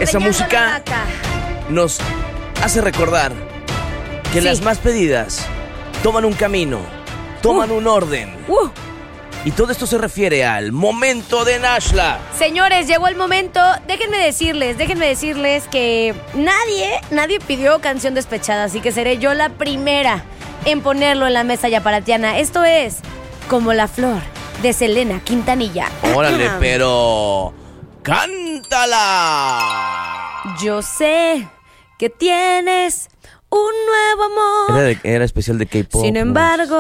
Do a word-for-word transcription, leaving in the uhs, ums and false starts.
Esa música nos hace recordar que Sí. las más pedidas toman un camino, toman Uh. un orden. Uh, Y todo esto se refiere al momento de Nashla. Señores, llegó el momento. Déjenme decirles, déjenme decirles que nadie, nadie pidió canción despechada, así que seré yo la primera en ponerlo en la mesa yaparatiana. Esto es Como la Flor, de Selena Quintanilla. Órale, pero... ¡cántala! Yo sé que tienes un nuevo amor. Era, de- era especial de K-pop. Sin ¿no? embargo,